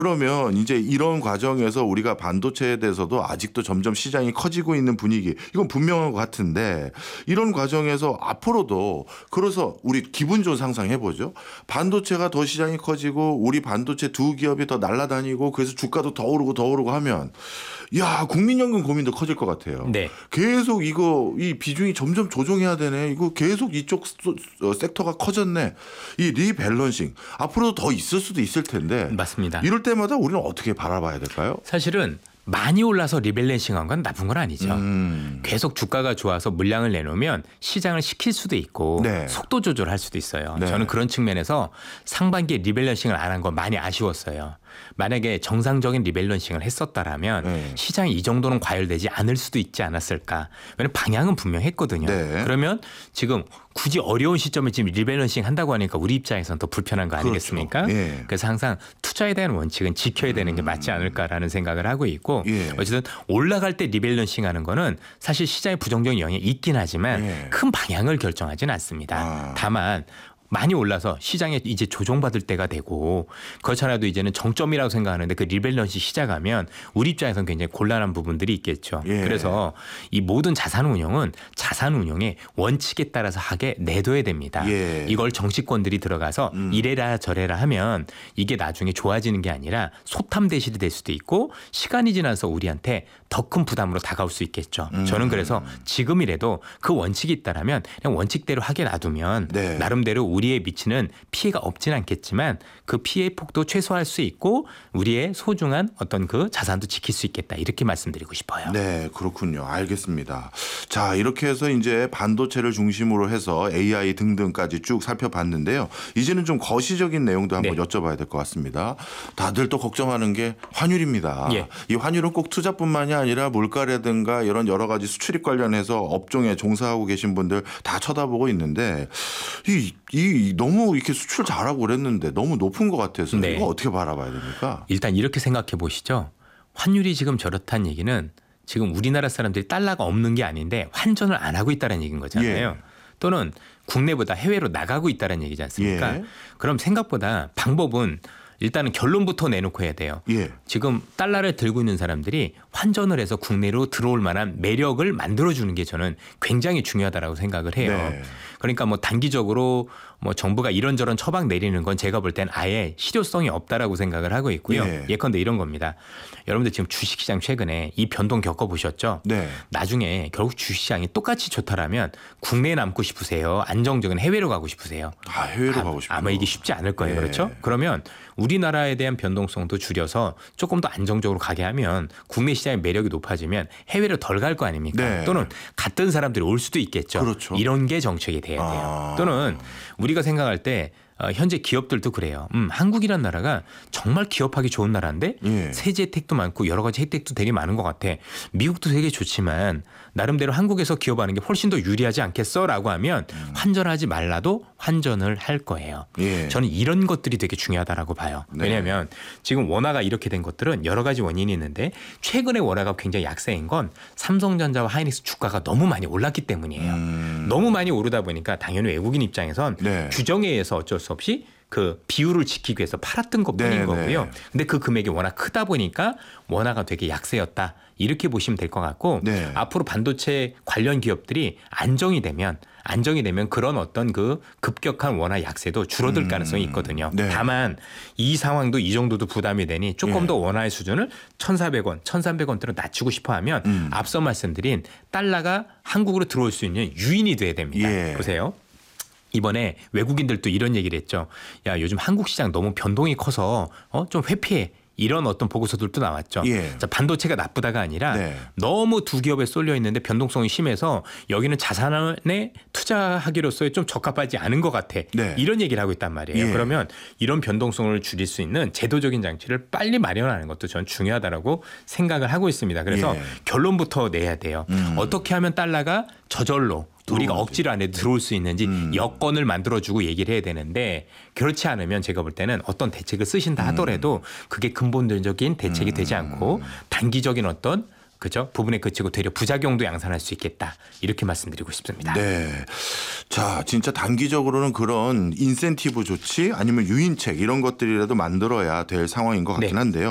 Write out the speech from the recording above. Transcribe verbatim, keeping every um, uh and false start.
그러면 이제 이런 과정에서 우리가 반도체에 대해서도 아직도 점점 시장이 커지고 있는 분위기 이건 분명한 것 같은데 이런 과정에서 앞으로도 그래서 우리 기분 좋은 상상해보죠. 반도체가 더 시장이 커지고 우리 반도체 두 기업이 더 날아다니고 그래서 주가도 더 오르고 더 오르고 하면 야 국민연금 고민도 커질 것 같아요. 네. 계속 이거 이 비중이 점점 조정해야 되네. 이거 계속 이쪽 섹터가 커졌네. 이 리밸런싱 앞으로도 더 있을 수도 있을 텐데 맞습니다. 이럴 때마다 우리는 어떻게 바라봐야 될까요? 사실은 많이 올라서 리밸런싱한 건 나쁜 건 아니죠. 음. 계속 주가가 좋아서 물량을 내놓으면 시장을 식힐 수도 있고 네. 속도 조절할 수도 있어요. 네. 저는 그런 측면에서 상반기에 리밸런싱을 안 한 건 많이 아쉬웠어요. 만약에 정상적인 리밸런싱을 했었다라면 네. 시장이 이 정도는 과열되지 않을 수도 있지 않았을까. 왜냐하면 방향은 분명했거든요. 네. 그러면 지금 굳이 어려운 시점에 지금 리밸런싱 한다고 하니까 우리 입장에서는 더 불편한 거 아니겠습니까? 그렇죠. 예. 그래서 항상 투자에 대한 원칙은 지켜야 되는 게 맞지 않을까라는 생각을 하고 있고 예. 어쨌든 올라갈 때 리밸런싱 하는 거는 사실 시장에 부정적인 영향이 있긴 하지만 예. 큰 방향을 결정하지는 않습니다. 아. 다만 많이 올라서 시장에 이제 조정받을 때가 되고 그렇잖아도 이제는 정점이라고 생각하는데 그 리밸런싱 시작하면 우리 입장에서는 굉장히 곤란한 부분들이 있겠죠. 예. 그래서 이 모든 자산 운용은 자산 운용의 원칙에 따라서 하게 내둬야 됩니다. 예. 이걸 정치권들이 들어가서 음. 이래라 저래라 하면 이게 나중에 좋아지는 게 아니라 소탐 대실이 될 수도 있고 시간이 지나서 우리한테 더 큰 부담으로 다가올 수 있겠죠. 음. 저는 그래서 지금이라도 그 원칙이 있다라면 그냥 원칙대로 하게 놔두면 네. 나름대로 우리에 미치는 피해가 없진 않겠지만 그 피해 폭도 최소화할 수 있고 우리의 소중한 어떤 그 자산도 지킬 수 있겠다 이렇게 말씀드리고 싶어요. 네, 그렇군요. 알겠습니다. 자, 이렇게 해서 이제 반도체를 중심으로 해서 에이아이 등등까지 쭉 살펴봤는데요. 이제는 좀 거시적인 내용도 한번 네. 여쭤봐야 될 것 같습니다. 다들 또 걱정하는 게 환율입니다. 예. 이 환율은 꼭 투자뿐만이 아니라 물가라든가 이런 여러 가지 수출입 관련해서 업종에 종사하고 계신 분들 다 쳐다보고 있는데 이, 이 너무 이렇게 수출 잘하고 그랬는데 너무 높은 것 같아서 네. 이거 어떻게 바라봐야 됩니까? 일단 이렇게 생각해 보시죠. 환율이 지금 저렇다는 얘기는 지금 우리나라 사람들이 달러가 없는 게 아닌데 환전을 안 하고 있다는 얘기인 거잖아요. 예. 또는 국내보다 해외로 나가고 있다는 얘기지 않습니까? 예. 그럼 생각보다 방법은 일단은 결론부터 내놓고 해야 돼요. 예. 지금 달러를 들고 있는 사람들이 환전을 해서 국내로 들어올 만한 매력을 만들어주는 게 저는 굉장히 중요하다라고 생각을 해요. 네. 그러니까 뭐 단기적으로 뭐 정부가 이런저런 처방 내리는 건 제가 볼 땐 아예 실효성이 없다라고 생각을 하고 있고요. 예. 예컨대 이런 겁니다. 여러분들 지금 주식시장 최근에 이 변동 겪어보셨죠? 네. 나중에 결국 주식시장이 똑같이 좋다라면 국내에 남고 싶으세요? 안정적인 해외로 가고 싶으세요? 아, 해외로 아, 가고 싶어요. 아마 이게 쉽지 않을 거예요. 예. 그렇죠? 그러면 우리나라에 대한 변동성도 줄여서 조금 더 안정적으로 가게 하면 국내 시장의 매력이 높아지면 해외로 덜 갈 거 아닙니까? 네. 또는 갔던 사람들이 올 수도 있겠죠. 그렇죠. 이런 게 정책이 돼야 돼요. 아. 또는 우리가 생각할 때 어, 현재 기업들도 그래요. 음, 한국이란 나라가 정말 기업하기 좋은 나라인데 예. 세제 혜택도 많고 여러 가지 혜택도 되게 많은 것 같아. 미국도 되게 좋지만 나름대로 한국에서 기업하는 게 훨씬 더 유리하지 않겠어라고 하면 음. 환전하지 말라도 환전을 할 거예요. 예. 저는 이런 것들이 되게 중요하다라고 봐요. 네. 왜냐하면 지금 원화가 이렇게 된 것들은 여러 가지 원인이 있는데 최근에 원화가 굉장히 약세인 건 삼성전자와 하이닉스 주가가 너무 많이 올랐기 때문이에요. 음. 너무 많이 오르다 보니까 당연히 외국인 입장에선 네. 규정에 의해서 어쩔 수 없이 그 비율을 지키기 위해서 팔았던 것뿐인 네, 거고요. 네. 근데 그 금액이 워낙 크다 보니까 원화가 되게 약세였다. 이렇게 보시면 될 것 같고 네. 앞으로 반도체 관련 기업들이 안정이 되면 안정이 되면 그런 어떤 그 급격한 원화 약세도 줄어들 음. 가능성이 있거든요. 네. 다만 이 상황도 이 정도도 부담이 되니 조금 예. 더 원화의 수준을 천사백 원, 천삼백 원대로 낮추고 싶어 하면 음. 앞서 말씀드린 달러가 한국으로 들어올 수 있는 유인이 돼야 됩니다. 예. 보세요. 이번에 외국인들도 이런 얘기를 했죠. 야, 요즘 한국 시장 너무 변동이 커서 어, 좀 회피해. 이런 어떤 보고서들도 나왔죠. 예. 자, 반도체가 나쁘다가 아니라 네. 너무 두 기업에 쏠려 있는데 변동성이 심해서 여기는 자산에 투자하기로서의 좀 적합하지 않은 것 같아. 네. 이런 얘기를 하고 있단 말이에요. 예. 그러면 이런 변동성을 줄일 수 있는 제도적인 장치를 빨리 마련하는 것도 전 중요하다라고 생각을 하고 있습니다. 그래서 예. 결론부터 내야 돼요. 음. 어떻게 하면 달러가 저절로 우리가 들어오지. 억지로 안에 들어올 수 있는지 음. 여건을 만들어주고 얘기를 해야 되는데 그렇지 않으면 제가 볼 때는 어떤 대책을 쓰신다 하더라도 그게 근본적인 대책이 되지 않고 단기적인 어떤 그죠? 부분에 그치고 되려 부작용도 양산할 수 있겠다. 이렇게 말씀드리고 싶습니다. 네. 자, 진짜 단기적으로는 그런 인센티브 조치 아니면 유인책 이런 것들이라도 만들어야 될 상황인 것 같긴 네. 한데요.